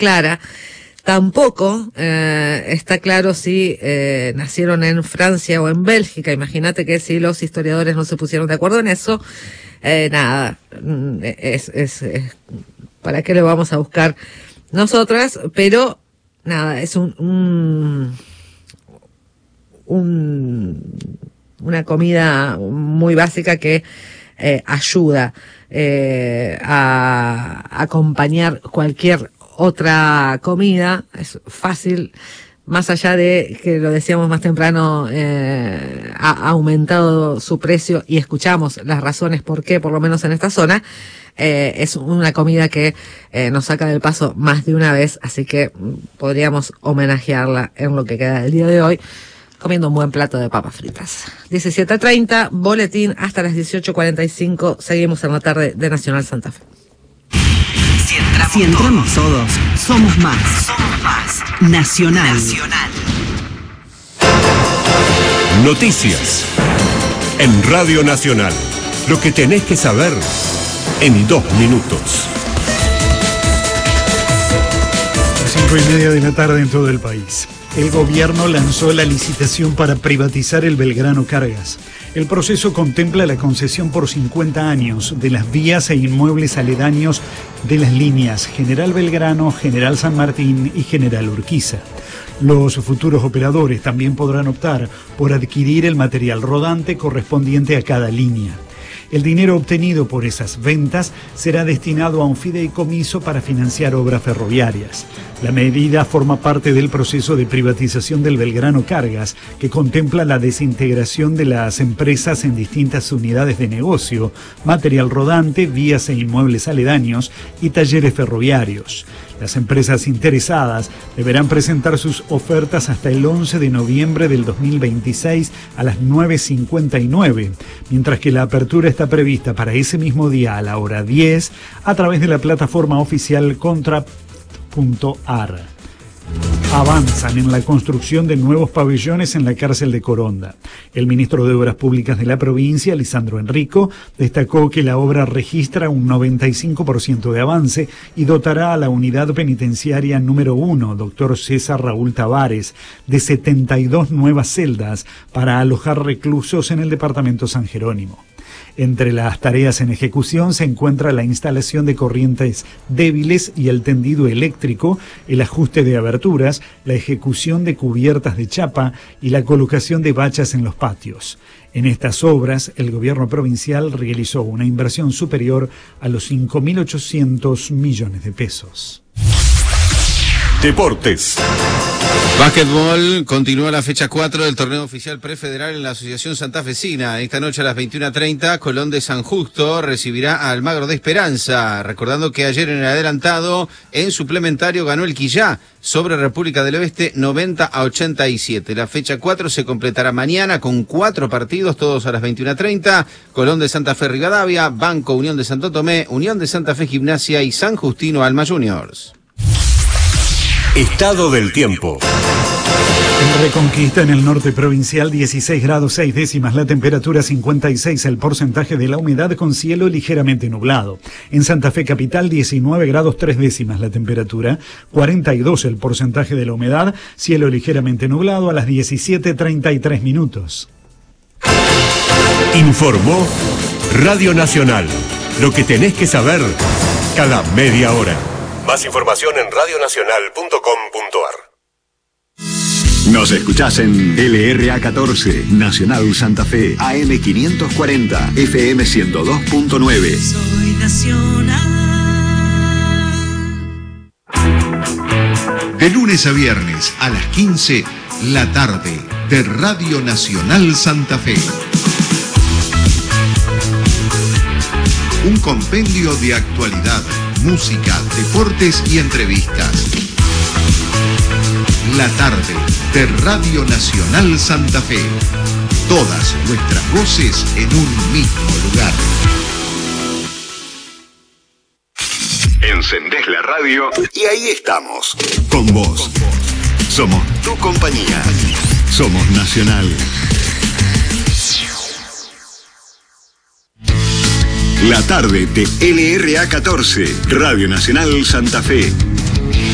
clara. Tampoco está claro si nacieron en Francia o en Bélgica. Imagínate que si los historiadores no se pusieron de acuerdo en eso, nada, ¿para qué lo vamos a buscar nosotras? Pero nada, es una comida muy básica que ayuda a acompañar cualquier otra comida. Es fácil, más allá de que lo decíamos más temprano, ha aumentado su precio y escuchamos las razones por qué, por lo menos en esta zona. Es una comida que nos saca del paso más de una vez, así que podríamos homenajearla en lo que queda del día de hoy, comiendo un buen plato de papas fritas. 17:30, boletín hasta las 18:45. Seguimos en la tarde de Nacional Santa Fe. Si entramos todos, somos más. Nacional. Noticias. En Radio Nacional. Lo que tenés que saber en 2 minutos. 5:30 de la tarde en todo el país. El gobierno lanzó la licitación para privatizar el Belgrano Cargas. El proceso contempla la concesión por 50 años de las vías e inmuebles aledaños de las líneas General Belgrano, General San Martín y General Urquiza. Los futuros operadores también podrán optar por adquirir el material rodante correspondiente a cada línea. El dinero obtenido por esas ventas será destinado a un fideicomiso para financiar obras ferroviarias. La medida forma parte del proceso de privatización del Belgrano Cargas, que contempla la desintegración de las empresas en distintas unidades de negocio, material rodante, vías e inmuebles aledaños y talleres ferroviarios. Las empresas interesadas deberán presentar sus ofertas hasta el 11 de noviembre del 2026 a las 9:59, mientras que la apertura está prevista para ese mismo día a la hora 10 a través de la plataforma oficial Contra.ar. Avanzan en la construcción de nuevos pabellones en la cárcel de Coronda. El ministro de Obras Públicas de la provincia, Lisandro Enrico, destacó que la obra registra un 95% de avance y dotará a la unidad penitenciaria número 1, Dr. César Raúl Tavares, de 72 nuevas celdas para alojar reclusos en el departamento San Jerónimo. Entre las tareas en ejecución se encuentra la instalación de corrientes débiles y el tendido eléctrico, el ajuste de aberturas, la ejecución de cubiertas de chapa y la colocación de bachas en los patios. En estas obras, el gobierno provincial realizó una inversión superior a los 5.800 millones de pesos. Deportes. Básquetbol, continúa la fecha 4 del torneo oficial prefederal en la Asociación Santafesina. Esta noche a las 21:30, Colón de San Justo recibirá a Almagro de Esperanza. Recordando que ayer en el adelantado, en suplementario, ganó el Quillá sobre República del Oeste 90-87. La fecha 4 se completará mañana con 4 partidos, todos a las 21:30. Colón de Santa Fe Rivadavia, Banco Unión de Santo Tomé, Unión de Santa Fe Gimnasia y San Justino Alma Juniors. Estado del tiempo. En Reconquista, en el norte provincial, 16 grados 6 décimas, la temperatura 56, el porcentaje de la humedad con cielo ligeramente nublado. En Santa Fe capital, 19 grados 3 décimas la temperatura, 42 el porcentaje de la humedad, cielo ligeramente nublado a las 17:33 minutos. Informó Radio Nacional. Lo que tenés que saber cada media hora. Más información en radionacional.com.ar. Nos escuchás en LRA 14, Nacional Santa Fe, AM 540, FM 102.9. Soy nacional. De lunes a viernes a las 15, la tarde de Radio Nacional Santa Fe. Un compendio de actualidad, música, deportes y entrevistas. La tarde de Radio Nacional Santa Fe. Todas nuestras voces en un mismo lugar. Encendés la radio y ahí estamos. Con vos. Somos tu compañía. Somos Nacional. La tarde de LRA 14, Radio Nacional Santa Fe.